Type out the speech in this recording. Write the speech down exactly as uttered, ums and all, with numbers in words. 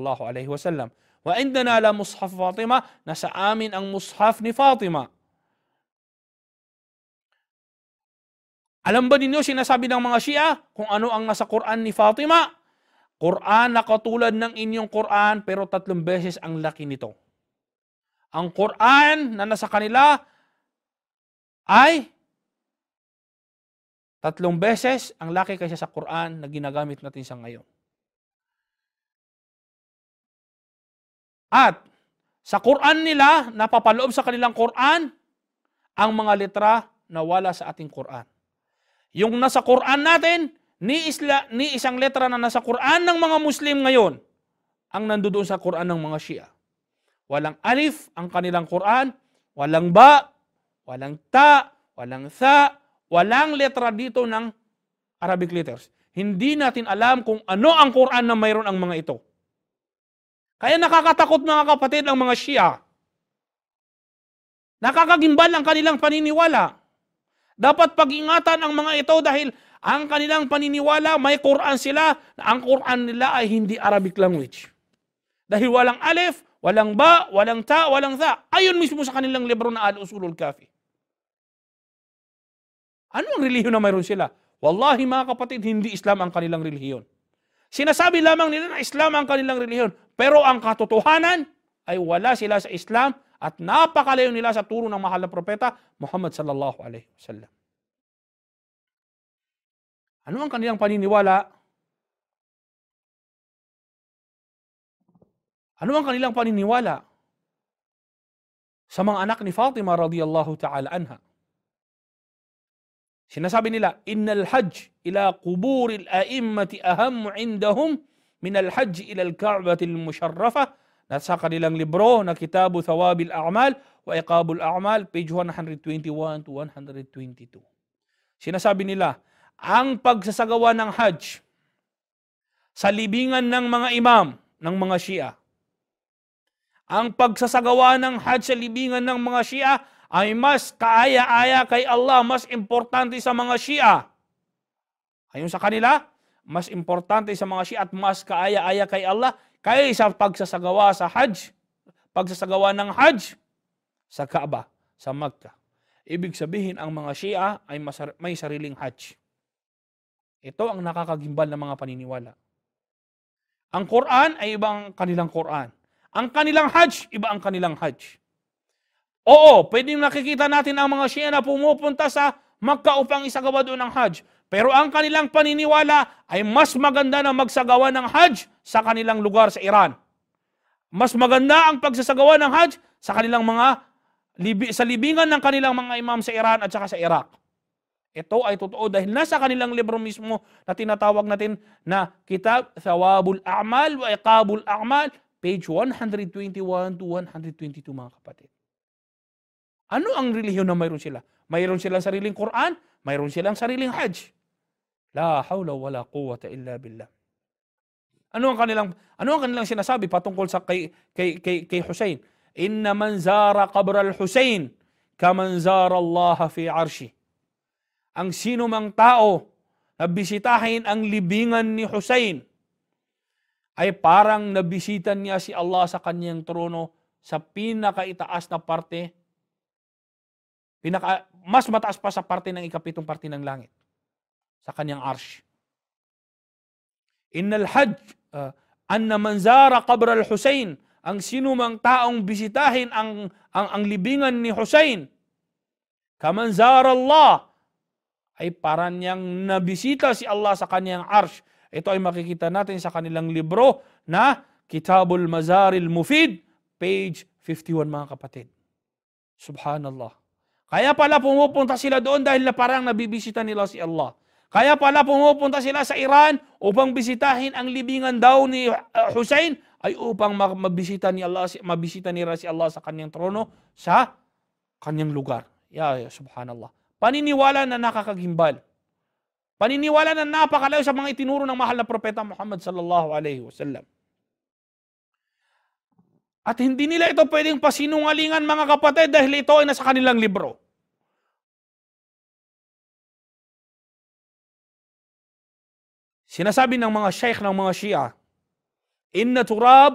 sallallahu alaihi wasallam. Wa indana la mushaf Fatima, nasa amin ang mushaf ni Fatima. Alam ba ninyo, sinasabi ng mga Shia kung ano ang nasa Quran ni Fatima? Quran na katulad ng inyong Quran pero tatlong beses ang laki nito. Ang Quran na nasa kanila ay tatlong beses ang laki kaysa sa Quran na ginagamit natin sa ngayon. At sa Quran nila, napapaloob sa kanilang Quran ang mga letra na wala sa ating Quran. Yung nasa Quran natin, ni, isla, ni isang letra na nasa Quran ng mga Muslim ngayon, ang nandoon sa Quran ng mga Shia. Walang alif ang kanilang Quran, walang ba, walang ta, walang tha, walang letra dito ng Arabic letters. Hindi natin alam kung ano ang Quran na mayroon ang mga ito. Kaya nakakatakot mga kapatid ang mga Shia. Nakakagimbal ang kanilang paniniwala. Dapat pag-ingatan ang mga ito dahil ang kanilang paniniwala, may Quran sila, na ang Quran nila ay hindi Arabic language. Dahil walang alif, walang ba, walang ta, walang tha. Ayon mismo sa kanilang libro na Al-Usulul Kafi. Ano ang relihiyon na mayroon sila? Wallahi mga kapatid, hindi Islam ang kanilang relihiyon. Sinasabi lamang nila na Islam ang kanilang relihiyon, pero ang katotohanan ay wala sila sa Islam at napakalayo nila sa turo ng mahal na propeta Muhammad sallallahu alaihi wasallam. Ano ang kanilang paniniwala? Ano ang kanilang paniniwala sa mga anak ni Fatima radhiyallahu ta'ala anha? Sinasabi nila, innal hajj ila quburil a'immati ahammu indahum min al-hajj ila al-Ka'bati al-musharrafa. Nasa kanilang libro na Kitabu Thawabil A'mal wa Iqabul A'mal, page one twenty-one to one twenty-two. Sinasabi nila, ang pagsasagawa ng hajj sa libingan ng mga imam, ng mga Shia, ang pagsasagawa ng hajj sa libingan ng mga Shia ay mas kaaya-aya kay Allah, mas importante sa mga Shia. Ayon sa kanila, mas importante sa mga Shia at mas kaaya-aya kay Allah kaysa pagsasagawa sa hajj, pagsasagawa ng hajj sa Kaaba, sa Makkah. Ibig sabihin, ang mga Shia ay may sariling hajj. Ito ang nakakagimbal ng mga paniniwala. Ang Quran ay ibang kanilang Quran. Ang kanilang hajj, iba ang kanilang hajj. Oo, pwedeng nakikita natin ang mga Shia na pumupunta sa Makkah upang isagawa doon ang hajj. Pero ang kanilang paniniwala ay mas maganda na magsagawa ng hajj sa kanilang lugar sa Iran. Mas maganda ang pagsasagawa ng hajj sa kanilang mga sa libingan ng kanilang mga imam sa Iran at saka sa Iraq. Ito ay totoo dahil nasa kanilang libro mismo na tinatawag natin na Kitab Thawabul A'mal wa Iqabul A'mal, page one twenty-one to one twenty-two mga kapatid. Ano ang relihiyon na mayroon sila? Mayroon silang sariling Quran, mayroon silang sariling hajj. La hawla wala quwwata illa billah. Ano ang kanilang ano ang kanilang sinasabi patungkol sa kay kay kay, kay Hussein? Inna man zara qabr al-Husayn kaman zara Allah fi arshi. Ang sino mang tao na bisitahin ang libingan ni Hussein ay parang nabisitan niya si Allah sa kanyang trono sa pinakaitaas na parte, pinaka mas mataas pa sa parte ng ikapitong parte ng langit, sa kanyang arsh. Innal hajj, uh, anna man zara qabr al-Husayn, ang sino mang taong bisitahin ang, ang, ang libingan ni Hussein, kaman zara Allah, ay parang niyang nabisita si Allah sa kanyang arsh. Ito ay makikita natin sa kanilang libro na Kitabul Mazaril Mufid, page fifty-one mga kapatid. Subhanallah. Kaya pala pumupunta sila doon dahil na parang nabibisita nila si Allah. Kaya pala pumupunta sila sa Iran upang bisitahin ang libingan daw ni Hussein ay upang mabisita ni Allah, mabisita nila si Allah sa kanyang trono sa kanyang lugar. Ya, ya subhanallah. Paniniwala na nakakagimbal. Paniniwala na napakalayo sa mga itinuro ng mahal na propeta Muhammad sallallahu alaihi wasallam. At hindi nila ito pwedeng pasinungalingan mga kapatid dahil ito ay nasa kanilang libro. Sinasabi ng mga sheikh ng mga Shia, inna turab